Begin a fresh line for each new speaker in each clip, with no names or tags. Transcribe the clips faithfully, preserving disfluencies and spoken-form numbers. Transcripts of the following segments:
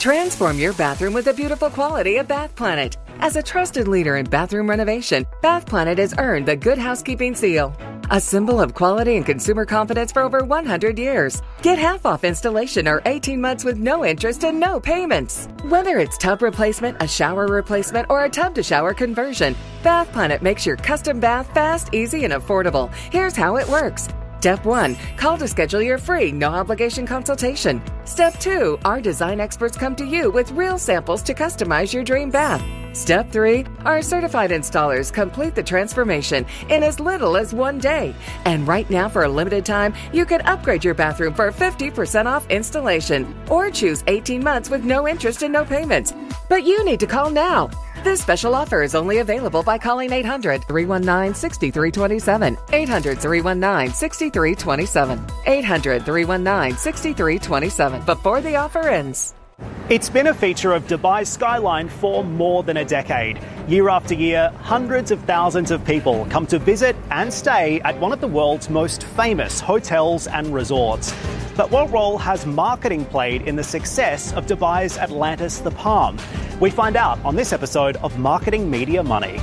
Transform your bathroom with the beautiful quality of Bath Planet. As a trusted leader in bathroom renovation, Bath Planet has earned the Good Housekeeping seal, a symbol of quality and consumer confidence for over one hundred years. Get half off installation or eighteen months with no interest and no payments. Whether it's tub replacement, a shower replacement, or a tub-to-shower conversion, Bath Planet makes your custom bath fast, easy, and affordable. Here's how it works. Step one, call to schedule your free, no-obligation consultation. Step two, our design experts come to you with real samples to customize your dream bath. Step three, our certified installers complete the transformation in as little as one day. And right now, for a limited time, you can upgrade your bathroom for fifty percent off installation or choose eighteen months with no interest and no payments. But you need to call now. This special offer is only available by calling eight hundred, three one nine, six three two seven, eight hundred, three one nine, six three two seven, eight hundred, three one nine, six three two seven before the offer ends.
It's been a feature of Dubai's skyline for more than a decade. Year after year, hundreds of thousands of people come to visit and stay at one of the world's most famous hotels and resorts. But what role has marketing played in the success of Dubai's Atlantis The Palm? We find out on this episode of Marketing Media Money.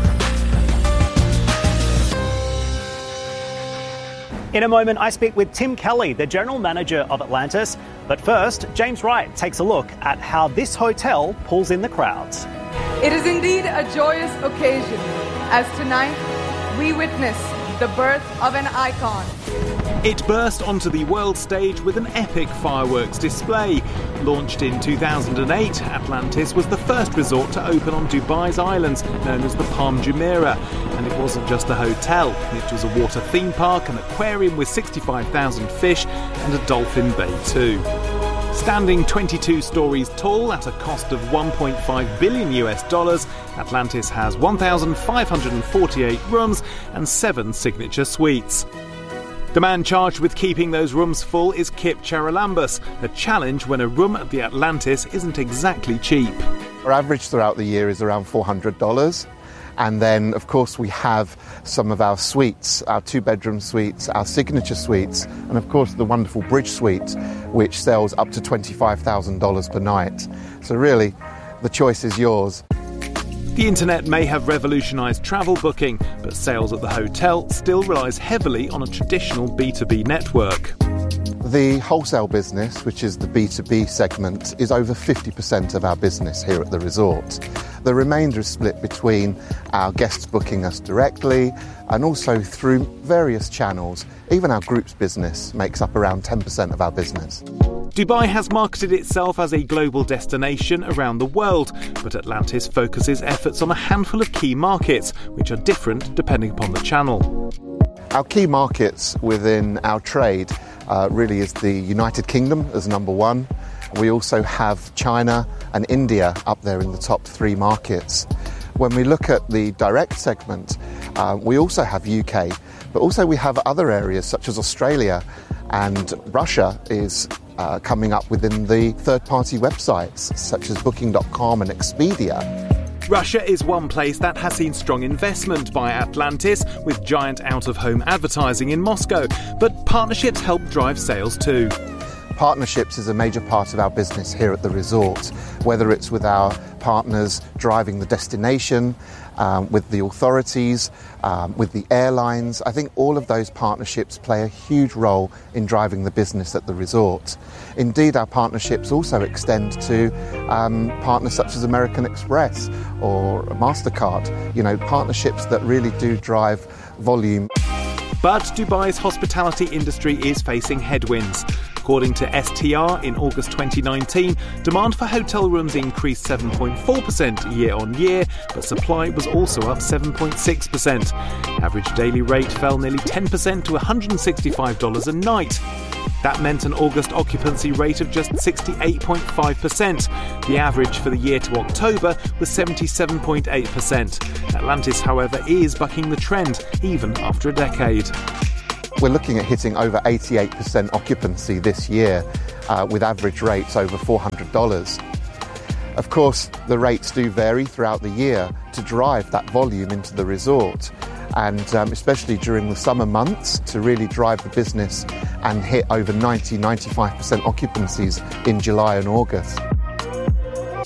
In a moment, I speak with Tim Kelly, the General Manager of Atlantis. But first, James Wright takes a look at how this hotel pulls in the crowds.
It is indeed a joyous occasion, as tonight we witness the birth of an icon.
It burst onto the world stage with an epic fireworks display. Launched in two thousand eight, Atlantis was the first resort to open on Dubai's islands, known as the Palm Jumeirah. And it wasn't just a hotel, it was a water theme park, an aquarium with sixty-five thousand fish, and a dolphin bay too. Standing twenty-two stories tall at a cost of one point five billion US dollars, Atlantis has one thousand five hundred forty-eight rooms and seven signature suites. The man charged with keeping those rooms full is Kip Charalambous, a challenge when a room at the Atlantis isn't exactly cheap.
Our average throughout the year is around four hundred dollars. And then, of course, we have some of our suites, our two-bedroom suites, our signature suites, and, of course, the wonderful Bridge Suite, which sells up to twenty-five thousand dollars per night. So really, the choice is yours.
The internet may have revolutionised travel booking, but sales at the hotel still relies heavily on a traditional B two B network.
The wholesale business, which is the B two B segment, is over fifty percent of our business here at the resort. The remainder is split between our guests booking us directly and also through various channels. Even our groups business makes up around ten percent of our business.
Dubai has marketed itself as a global destination around the world, but Atlantis focuses efforts on a handful of key markets, which are different depending upon the channel.
Our key markets within our trade uh, really is the United Kingdom as number one. We also have China and India up there in the top three markets. When we look at the direct segment, uh, we also have U K, but also we have other areas such as Australia, and Russia is uh, coming up within the third-party websites such as Booking dot com and Expedia.
Russia is one place that has seen strong investment by Atlantis, with giant out-of-home advertising in Moscow, but partnerships help drive sales too.
Partnerships is a major part of our business here at the resort, whether it's with our partners driving the destination, um, with the authorities, um, with the airlines. I think all of those partnerships play a huge role in driving the business at the resort. Indeed, our partnerships also extend to um, partners such as American Express or MasterCard, you know, partnerships that really do drive volume.
But Dubai's hospitality industry is facing headwinds. According to S T R, in August twenty nineteen, demand for hotel rooms increased seven point four percent year on year, but supply was also up seven point six percent. Average daily rate fell nearly ten percent to one hundred sixty-five dollars a night. That meant an August occupancy rate of just sixty-eight point five percent. The average for the year to October was seventy-seven point eight percent. Atlantis, however, is bucking the trend, even after a decade.
We're looking at hitting over eighty-eight percent occupancy this year, uh, with average rates over four hundred dollars. Of course, the rates do vary throughout the year to drive that volume into the resort, and um, especially during the summer months to really drive the business and hit over ninety to ninety-five percent occupancies in July and August.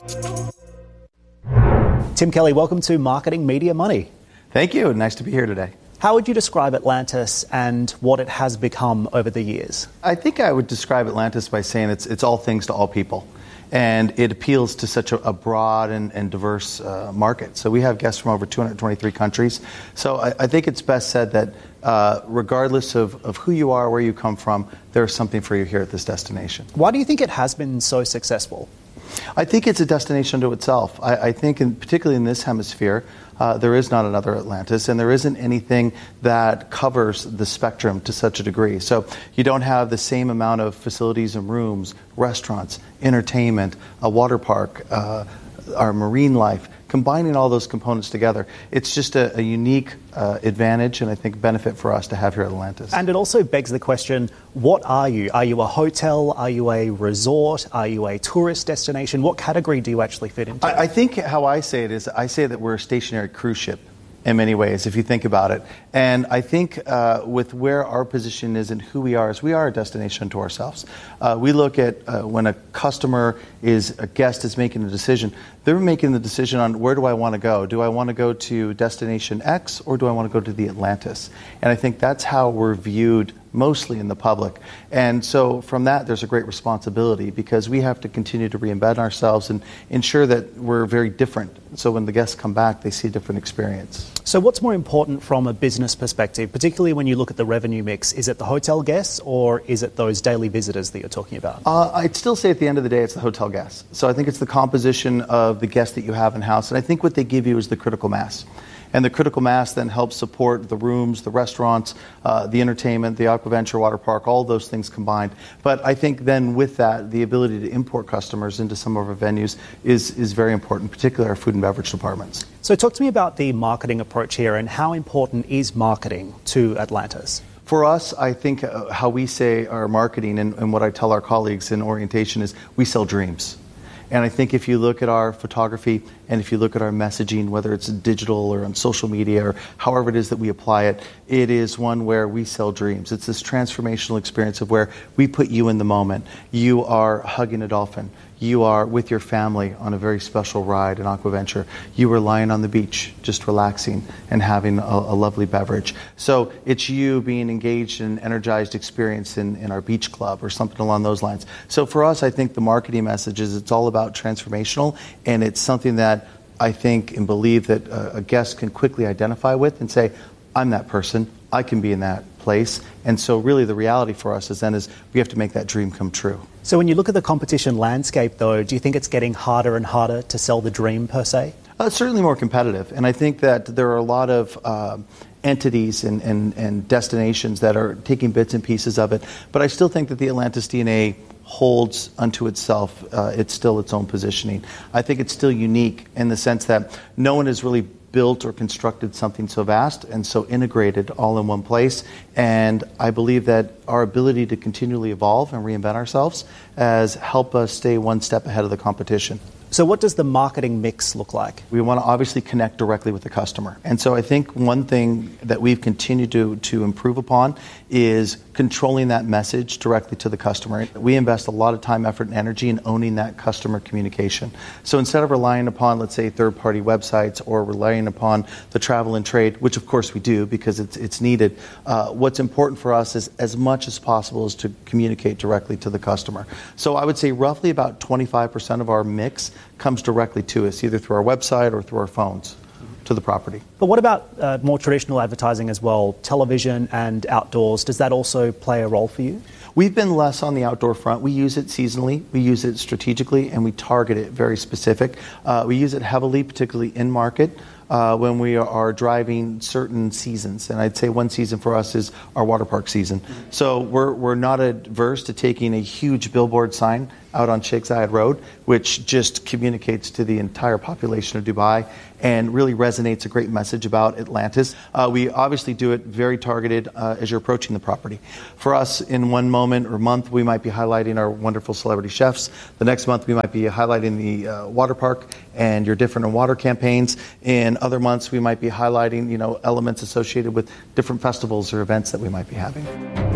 Tim Kelly, welcome to Marketing Media Money.
Thank you. Nice to be here today.
How would you describe Atlantis and what it has become over the years?
I think I would describe Atlantis by saying it's it's all things to all people. And it appeals to such a, a broad and, and diverse uh, market. So we have guests from over two hundred twenty-three countries. So I, I think it's best said that uh, regardless of, of who you are, where you come from, there's something for you here at this destination.
Why do you think it has been so successful?
I think it's a destination unto itself. I, I think, in, particularly in this hemisphere, uh, there is not another Atlantis, and there isn't anything that covers the spectrum to such a degree. So you don't have the same amount of facilities and rooms, restaurants, entertainment, a water park, uh, our marine life. Combining all those components together, it's just a, a unique uh, advantage and I think benefit for us to have here at Atlantis.
And it also begs the question, what are you? Are you a hotel? Are you a resort? Are you a tourist destination? What category do you actually fit into?
I, I think how I say it is, I say that we're a stationary cruise ship in many ways, if you think about it. And I think uh, with where our position is and who we are, is we are a destination to ourselves. Uh, we look at uh, when a customer is, a guest is making a decision, they're making the decision on where do I want to go? Do I want to go to destination X or do I want to go to the Atlantis? And I think that's how we're viewed mostly in the public. And so from that, there's a great responsibility because we have to continue to reinvent ourselves and ensure that we're very different. So when the guests come back, they see a different experience.
So what's more important from a business perspective, particularly when you look at the revenue mix? Is it the hotel guests or is it those daily visitors that you're talking about?
Uh, I'd still say at the end of the day, it's the hotel guests. So I think it's the composition of the guests that you have in-house. And I think what they give you is the critical mass. And the critical mass then helps support the rooms, the restaurants, uh, the entertainment, the Aquaventure water park, all those things combined. But I think then with that, the ability to import customers into some of our venues is, is very important, particularly our food and beverage departments.
So talk to me about the marketing approach here and how important is marketing to Atlantis?
For us, I think uh, how we say our marketing and, and what I tell our colleagues in orientation is we sell dreams. And I think if you look at our photography and if you look at our messaging, whether it's digital or on social media or however it is that we apply it, it is one where we sell dreams. It's this transformational experience of where we put you in the moment. You are hugging a dolphin. You are with your family on a very special ride in Aquaventure. You are lying on the beach, just relaxing and having a, a lovely beverage. So it's you being engaged in an energized experience in, in our beach club or something along those lines. So for us, I think the marketing message is it's all about transformational, and it's something that I think and believe that a, a guest can quickly identify with and say, I'm that person. I can be in that place. And so really the reality for us is then is we have to make that dream come true.
So when you look at the competition landscape, though, do you think it's getting harder and harder to sell the dream, per se?
Uh, it's certainly more competitive. And I think that there are a lot of uh, entities and, and, and destinations that are taking bits and pieces of it. But I still think that the Atlantis D N A holds unto itself. Uh, it's still its own positioning. I think it's still unique in the sense that no one has really built or constructed something so vast and so integrated all in one place. And I believe that our ability to continually evolve and reinvent ourselves has helped us stay one step ahead of the competition.
So what does the marketing mix look like?
We want to obviously connect directly with the customer. And so I think one thing that we've continued to, to improve upon is controlling that message directly to the customer. We invest a lot of time, effort, and energy in owning that customer communication. So instead of relying upon, let's say, third-party websites or relying upon the travel and trade, which of course we do because it's, it's needed, uh, what's important for us is as much as possible is to communicate directly to the customer. So I would say roughly about twenty-five percent of our mix comes directly to us, either through our website or through our phones to the property.
But what about uh, more traditional advertising as well, television and outdoors? Does that also play a role for you?
We've been less on the outdoor front. We use it seasonally, we use it strategically, and we target it very specific. Uh, we use it heavily, particularly in market, uh, when we are driving certain seasons. And I'd say one season for us is our water park season. So we're, we're not adverse to taking a huge billboard sign out on Sheikh Zayed Road, which just communicates to the entire population of Dubai and really resonates a great message about Atlantis. Uh, we obviously do it very targeted uh, as you're approaching the property. For us, in one moment or month, we might be highlighting our wonderful celebrity chefs. The next month, we might be highlighting the uh, water park and your different water campaigns. In other months, we might be highlighting, you know, elements associated with different festivals or events that we might be having.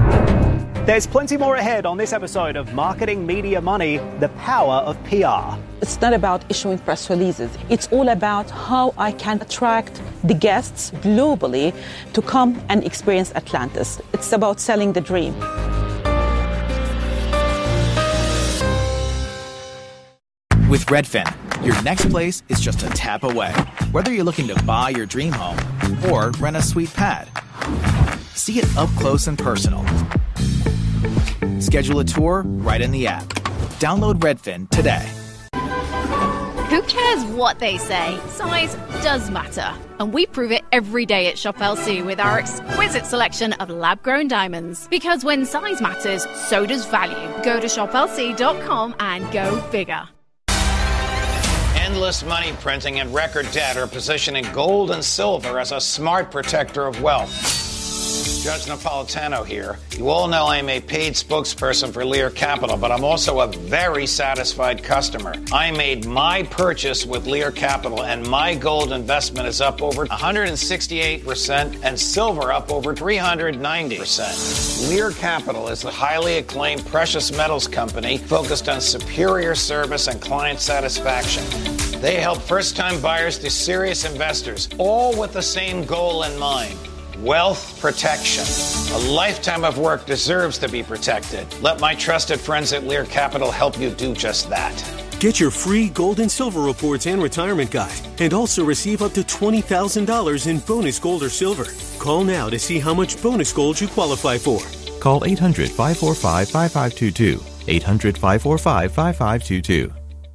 There's plenty more ahead on this episode of Marketing Media Money, the power of P R.
It's not about issuing press releases. It's all about how I can attract the guests globally to come and experience Atlantis. It's about selling the dream.
With Redfin, your next place is just a tap away. Whether you're looking to buy your dream home or rent a sweet pad, see it up close and personal. Schedule a tour right in the app. Download Redfin today.
Who cares what they say? Size does matter. And we prove it every day at Shop L C with our exquisite selection of lab-grown diamonds. Because when size matters, so does value. Go to shop L C dot com and go bigger.
Endless money printing and record debt are positioning gold and silver as a smart protector of wealth. Judge Napolitano here. You all know I'm a paid spokesperson for Lear Capital, but I'm also a very satisfied customer. I made my purchase with Lear Capital, and my gold investment is up over one hundred sixty-eight percent and silver up over three hundred ninety percent. Lear Capital is the highly acclaimed precious metals company focused on superior service and client satisfaction. They help first-time buyers to serious investors, all with the same goal in mind. Wealth protection. A lifetime of work deserves to be protected. Let my trusted friends at Lear Capital help you do just that.
Get your free gold and silver reports and retirement guide, and also receive up to twenty thousand dollars in bonus gold or silver. Call now to see how much bonus gold you qualify for.
Call eight hundred, five four five, five five two two. eight hundred, five four five, five five two two.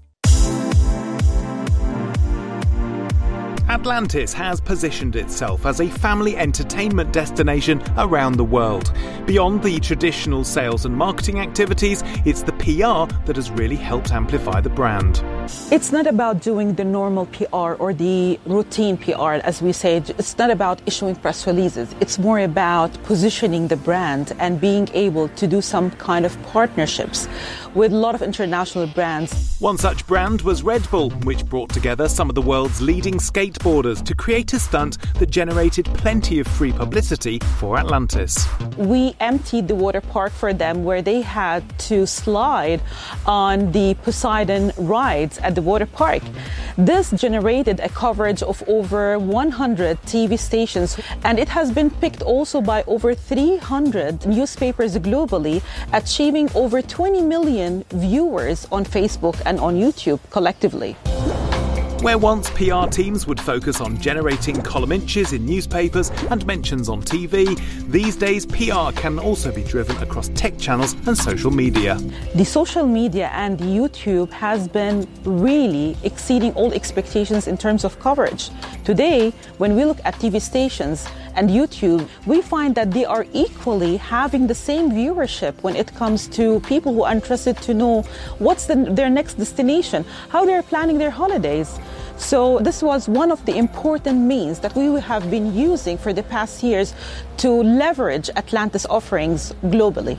Atlantis has positioned itself as a family entertainment destination around the world. Beyond the traditional sales and marketing activities, it's the P R that has really helped amplify the brand.
It's not about doing the normal P R or the routine P R, as we say. It's not about issuing press releases. It's more about positioning the brand and being able to do some kind of partnerships with a lot of international brands.
One such brand was Red Bull, which brought together some of the world's leading skateboarders to create a stunt that generated plenty of free publicity for Atlantis.
We emptied the water park for them, where they had to slide on the Poseidon rides at the water park. This generated a coverage of over one hundred T V stations, and it has been picked also by over three hundred newspapers globally, achieving over twenty million viewers on Facebook and on YouTube collectively.
Where once P R teams would focus on generating column inches in newspapers and mentions on T V, these days P R can also be driven across tech channels and social media.
The social media and YouTube has been really exceeding all expectations in terms of coverage. Today, when we look at T V stations and YouTube, we find that they are equally having the same viewership when it comes to people who are interested to know what's the, their next destination, how they're planning their holidays. So this was one of the important means that we have been using for the past years to leverage Atlantis offerings globally.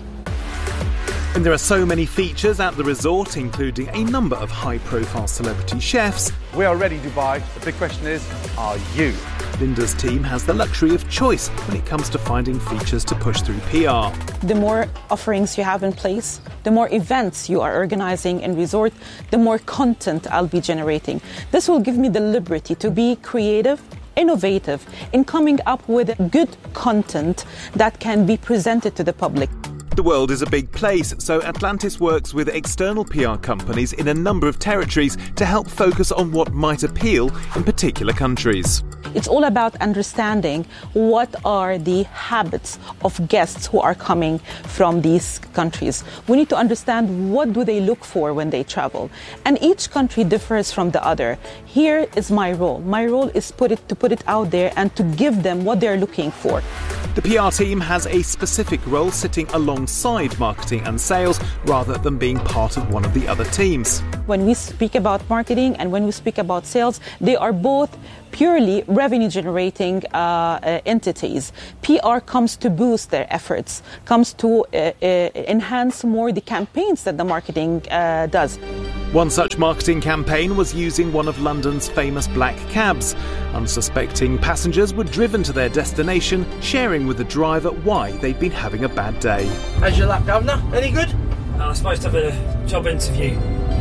And there are so many features at the resort, including a number of high-profile celebrity chefs.
We are ready, Dubai. The big question is, are you?
Linda's team has the luxury of choice when it comes to finding features to push through P R.
The more offerings you have in place, the more events you are organizing in resort, the more content I'll be generating. This will give me the liberty to be creative, innovative in coming up with good content that can be presented to the public.
The world is a big place, so Atlantis works with external P R companies in a number of territories to help focus on what might appeal in particular countries.
It's all about understanding what are the habits of guests who are coming from these countries. We need to understand what do they look for when they travel. And each country differs from the other. Here is my role. My role is put it, to put it out there and to give them what they're looking for.
The P R team has a specific role sitting alongside marketing and sales rather than being part of one of the other teams.
When we speak about marketing and when we speak about sales, they are both purely revenue generating uh, uh, entities. P R comes to boost their efforts, comes to uh, uh, enhance more the campaigns that the marketing uh, does.
One such marketing campaign was using one of London's famous black cabs. Unsuspecting passengers were driven to their destination, sharing with the driver why they'd been having a bad day.
How's your lap, Governor? Any good?
I was supposed to have a job interview.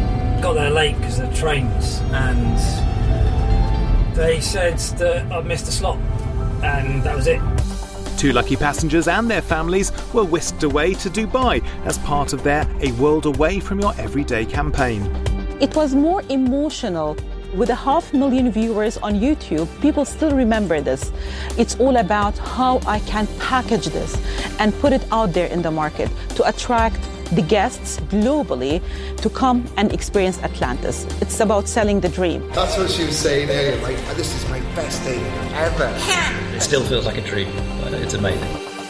got there late because of the trains, and they said that I'd missed a slot, and that was it.
Two lucky passengers and their families were whisked away to Dubai as part of their A World Away from Your Everyday campaign.
It was more emotional. With a half million viewers on YouTube, people still remember this. It's all about how I can package this and put it out there in the market to attract the guests globally to come and experience Atlantis. It's about selling the dream.
That's what she was saying earlier, like, this is my best day ever.
It still feels like a dream, but it's amazing.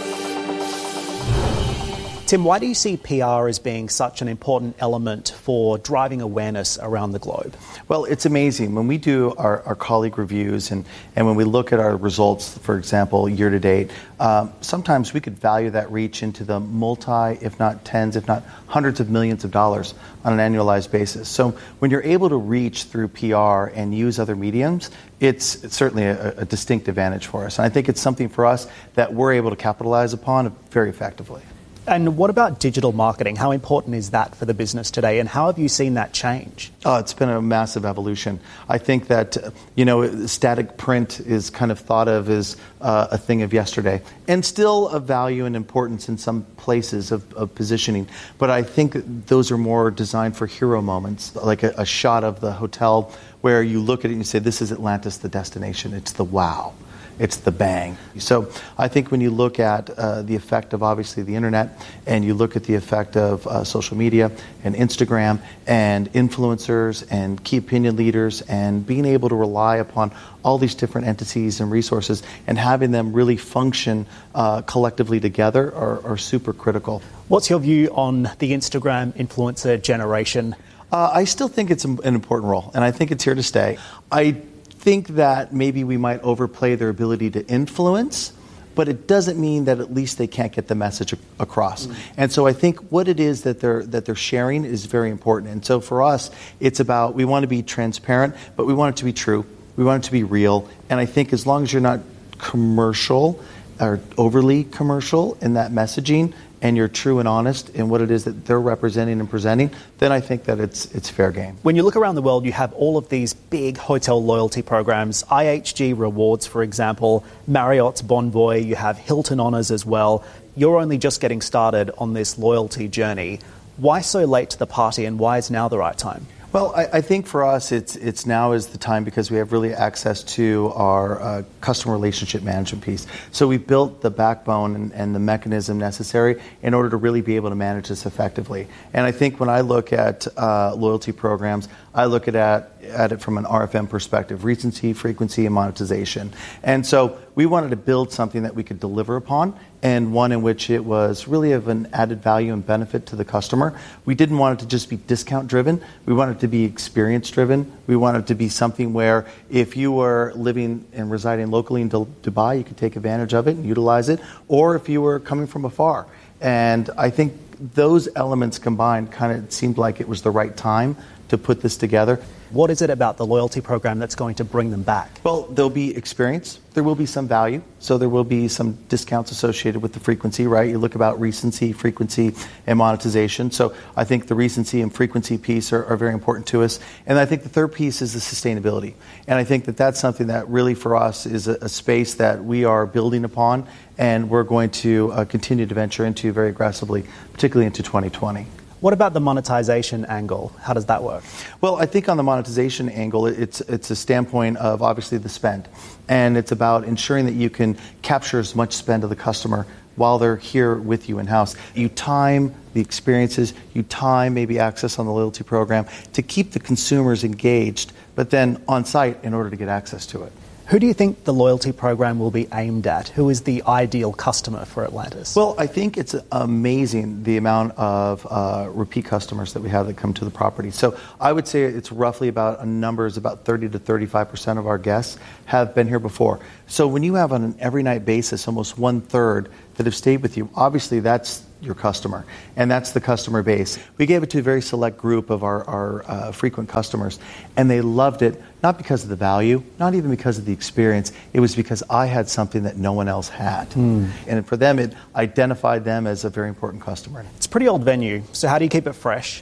Tim, why do you see P R as being such an important element for driving awareness around the globe?
Well, it's amazing. When we do our, our colleague reviews and, and when we look at our results, for example, year to date, um, sometimes we could value that reach into the multi, if not tens, if not hundreds of millions of dollars on an annualized basis. So when you're able to reach through P R and use other mediums, it's, it's certainly a, a distinct advantage for us. And I think it's something for us that we're able to capitalize upon very effectively.
And what about digital marketing? How important is that for the business today, and how have you seen that change?
Oh, it's been a massive evolution. I think that, you know, static print is kind of thought of as uh, a thing of yesterday, and still of value and importance in some places of, of positioning. But I think those are more designed for hero moments, like a, a shot of the hotel where you look at it and you say, this is Atlantis, the destination. It's the wow. It's the bang. So I think when you look at uh, the effect of obviously the internet, and you look at the effect of uh, social media and Instagram and influencers and key opinion leaders, and being able to rely upon all these different entities and resources and having them really function uh, collectively together are, are super critical.
What's your view on the Instagram influencer generation?
Uh, I still think it's an important role, and I think it's here to stay. I think that maybe we might overplay their ability to influence, but it doesn't mean that at least they can't get the message across. Mm. And so I think what it is that they're that they're sharing is very important. And so for us, it's about, we want to be transparent, but we want it to be true. We want it to be real. And I think as long as you're not commercial or overly commercial in that messaging, and you're true and honest in what it is that they're representing and presenting, then I think that it's it's fair game.
When you look around the world, you have all of these big hotel loyalty programs, I H G Rewards, for example, Marriott's Bonvoy, you have Hilton Honors as well. You're only just getting started on this loyalty journey. Why so late to the party, and why is now the right time?
Well, I, I think for us, it's it's now is the time because we have really access to our uh, customer relationship management piece. So we've built the backbone and, and the mechanism necessary in order to really be able to manage this effectively. And I think when I look at uh, loyalty programs, I look at, at at it from an R F M perspective, recency, frequency, and monetization. And so we wanted to build something that we could deliver upon, and one in which it was really of an added value and benefit to the customer. We didn't want it to just be discount driven. We wanted it to be experience driven. We wanted it to be something where if you were living and residing locally in Dubai, you could take advantage of it and utilize it, or if you were coming from afar. And I think those elements combined kind of seemed like it was the right time to put this together.
What is it about the loyalty program that's going to bring them back?
Well, there'll be experience. There will be some value. So there will be some discounts associated with the frequency, right? You look about recency, frequency, and monetization. So I think the recency and frequency piece are, are very important to us. And I think the third piece is the sustainability. And I think that that's something that really for us is a, a space that we are building upon, and we're going to uh, continue to venture into very aggressively, particularly into twenty twenty.
What about the monetization angle? How does that work?
Well, I think on the monetization angle, it's it's a standpoint of obviously the spend. And it's about ensuring that you can capture as much spend of the customer while they're here with you in-house. You time the experiences, you time maybe access on the loyalty program to keep the consumers engaged, but then on site in order to get access to it.
Who do you think the loyalty program will be aimed at? Who is the ideal customer for Atlantis?
Well, I think it's amazing the amount of uh, repeat customers that we have that come to the property. So I would say it's roughly about a number is about thirty to thirty-five percent of our guests have been here before. So when you have on an every night basis almost one third that have stayed with you, obviously that's your customer, and that's the customer base. We gave it to a very select group of our, our uh, frequent customers, and they loved it, not because of the value, not even because of the experience. It was because I had something that no one else had. Mm. And for them, it identified them as a very important customer.
It's a pretty old venue, so how do you keep it fresh?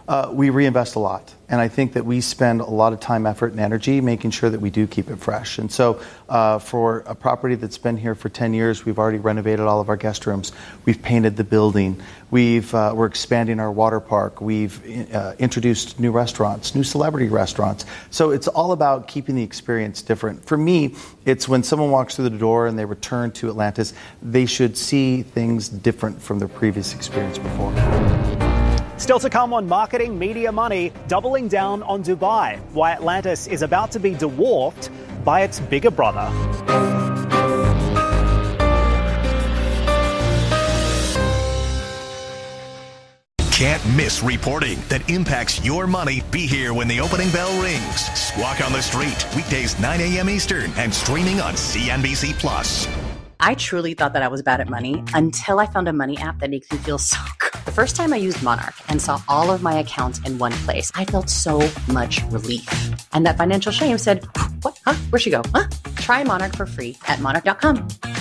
Uh, we reinvest a lot. And I think that we spend a lot of time, effort, and energy making sure that we do keep it fresh. And so uh, for a property that's been here for ten years, we've already renovated all of our guest rooms. We've painted the building. We've, uh, we're expanding our water park. We've uh, introduced new restaurants, new celebrity restaurants. So it's all about keeping the experience different. For me, it's when someone walks through the door and they return to Atlantis, they should see things different from their previous experience before.
Still to come on Marketing Media Money, doubling down on Dubai, why Atlantis is about to be dwarfed by its bigger brother.
Can't miss reporting that impacts your money. Be here when the opening bell rings. Squawk on the Street, weekdays nine a.m. Eastern and streaming on C N B C Plus.
I truly thought that I was bad at money until I found a money app that makes me feel so good. The first time I used Monarch and saw all of my accounts in one place, I felt so much relief. And that financial shame said, what? Huh? Where'd she go? Huh? Try Monarch for free at monarch dot com.